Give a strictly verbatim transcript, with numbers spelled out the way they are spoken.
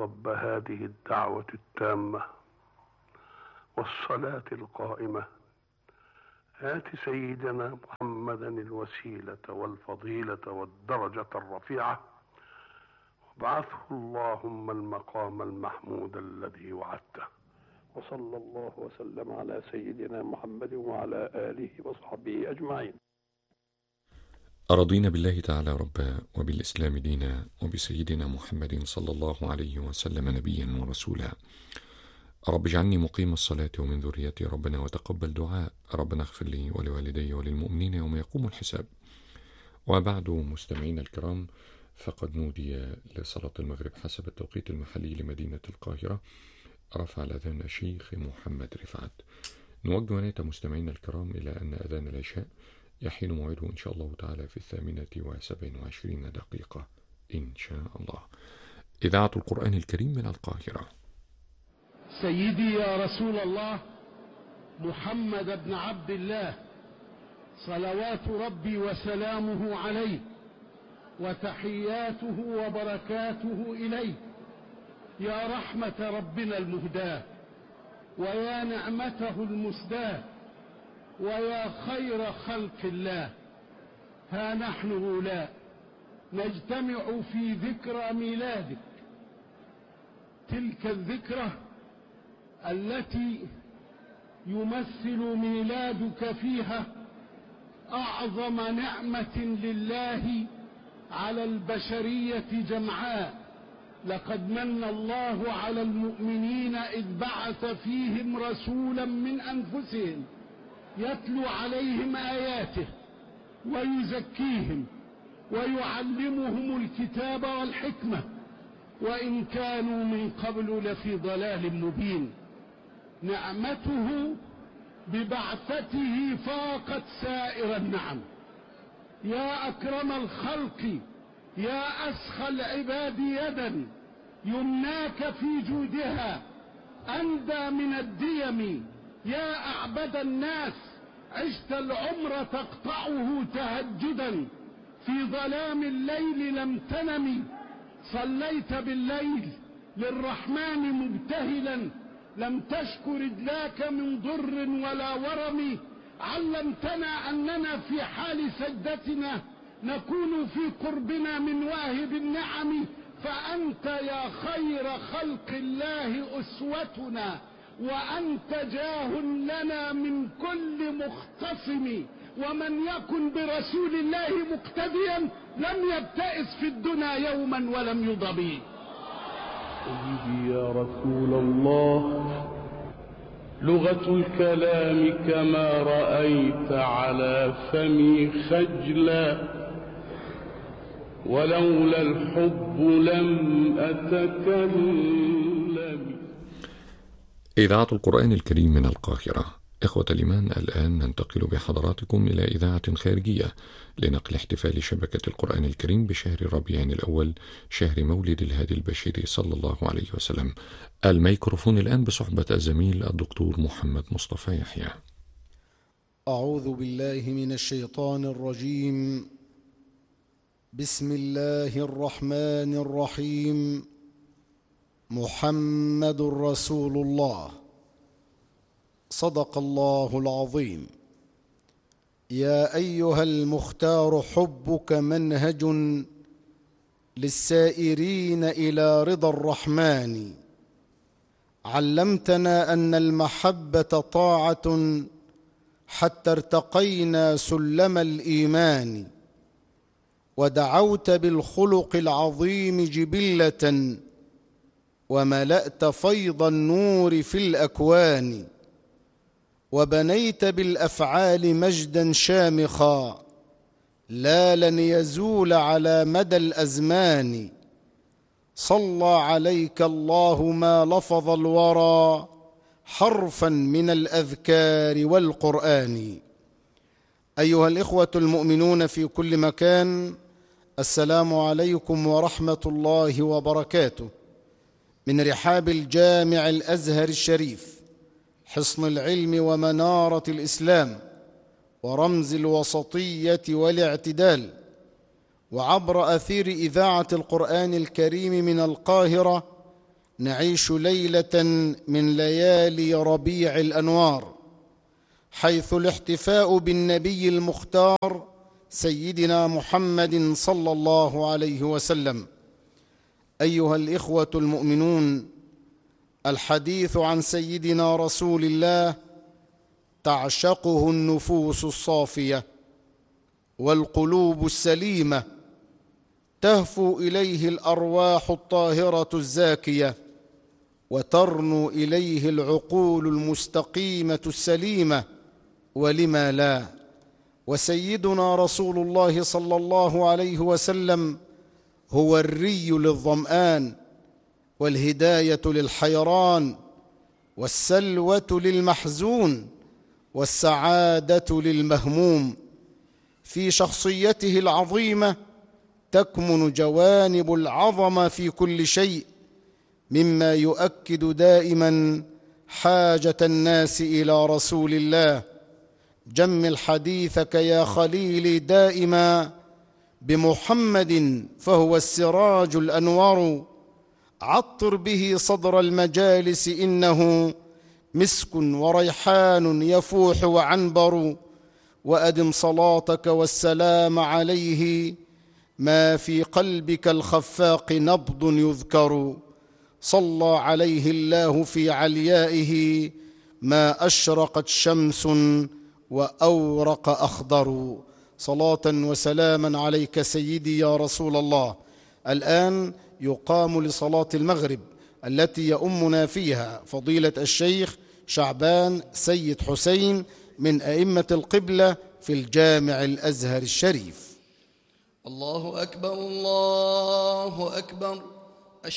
رب هذه الدعوة التامة والصلاة القائمة آت سيدنا محمدا الوسيلة والفضيلة والدرجة الرفيعة وابعثه اللهم المقام المحمود الذي وعدته. وصلى الله وسلم على سيدنا محمد وعلى آله وصحبه أجمعين. أرضينا بالله تعالى ربا وبالإسلام دينا وبسيدنا محمد صلى الله عليه وسلم نبيا ورسولا. رب اجعلني مقيم الصلاة ومن ذريتي ربنا وتقبل دعاء ربنا اغفر لي ولوالدي وللمؤمنين يوم يقوم الحساب. وبعد مستمعين الكرام، فقد نودي لصلاة المغرب حسب التوقيت المحلي لمدينة القاهرة. رفع الأذان الشيخ محمد رفعت. نوجه نية مستمعين الكرام إلى أن أذان العشاء يحين موعده إن شاء الله تعالى في الثامنة وسبع وعشرين دقيقة إن شاء الله. إذاعة القرآن الكريم من القاهرة. سيدي يا رسول الله محمد بن عبد الله صلوات ربي وسلامه عليه وتحياته وبركاته إليه، يا رحمة ربنا المهداة ويا نعمته المسداة ويا خير خلق الله. ها نحن هؤلاء نجتمع في ذكرى ميلادك، تلك الذكرى التي يمثل ميلادك فيها أعظم نعمة لله على البشرية جمعاء. لقد من الله على المؤمنين إذ بعث فيهم رسولا من أنفسهم يتلو عليهم آياته ويزكيهم ويعلمهم الكتاب والحكمة وإن كانوا من قبل لفي ضلال مبين. نعمته ببعثته فاقت سائر النعم. يا أكرم الخلق، يا أسخى العباد يدا، يمناك في جودها أندى من الديم. يا أعبد الناس، عشت العمر تقطعه تهجدا، في ظلام الليل لم تنم، صليت بالليل للرحمن مبتهلا، لم تشك رجلاك من ضر ولا ورم. علمتنا أننا في حال سجدتنا نكون في قربنا من واهب النعم، فأنت يا خير خلق الله أسوتنا، وأنت جاه لنا من كل مختصم. ومن يكن برسول الله مقتديا لم يبتئس في الدنيا يوما ولم يضبي. سيدي يا رسول الله، لغة الكلام كما رأيت على فمي خجلا، ولولا الحب لم أتكلم. إذاعة القرآن الكريم من القاهرة. إخوة الإيمان، الآن ننتقل بحضراتكم إلى إذاعة خارجية لنقل احتفال شبكة القرآن الكريم بشهر ربيع الأول، شهر مولد الهادي البشير صلى الله عليه وسلم. الميكروفون الآن بصحبة الزميل الدكتور محمد مصطفى يحيى. أعوذ بالله من الشيطان الرجيم. بسم الله الرحمن الرحيم. محمد رسول الله. صدق الله العظيم. يا أيها المختار، حبك منهج للسائرين إلى رضا الرحمن. علمتنا أن المحبة طاعة حتى ارتقينا سلم الإيمان، ودعوت بالخلق العظيم جبلة وملأت فيض النور في الأكوان، وبنيت بالأفعال مجدا شامخا لا لن يزول على مدى الأزمان. صلى عليك الله ما لفظ الورى حرفا من الأذكار والقرآن. أيها الإخوة المؤمنون في كل مكان، السلام عليكم ورحمة الله وبركاته. من رحاب الجامع الأزهر الشريف، حصن العلم ومنارة الإسلام ورمز الوسطية والاعتدال، وعبر أثير إذاعة القرآن الكريم من القاهرة، نعيش ليلة من ليالي ربيع الأنوار، حيث الاحتفاء بالنبي المختار سيدنا محمد صلى الله عليه وسلم. أيها الإخوة المؤمنون، الحديث عن سيدنا رسول الله تعشقه النفوس الصافية والقلوب السليمة، تهفو إليه الأرواح الطاهرة الزاكية، وترنو إليه العقول المستقيمة السليمة، ولما لا؟ وسيدنا رسول الله صلى الله عليه وسلم هو الري للظمآن، والهداية للحيران، والسلوة للمحزون، والسعادة للمهموم. في شخصيته العظيمة تكمن جوانب العظمة في كل شيء، مما يؤكد دائما حاجة الناس إلى رسول الله. جمل حديثك يا خليلي دائما بمحمد، فهو السراج الأنور، عطر به صدر المجالس، إنه مسك وريحان يفوح وعنبر. وأدم صلاتك والسلام عليه، ما في قلبك الخفاق نبض يذكر. صلى عليه الله في عليائه، ما أشرقت شمس وأورق أخضر. صلاة وسلاما عليك سيدي يا رسول الله. الآن يقام لصلاة المغرب التي يؤمنا فيها فضيلة الشيخ شعبان سيد حسين من أئمة القبلة في الجامع الأزهر الشريف. الله أكبر الله أكبر.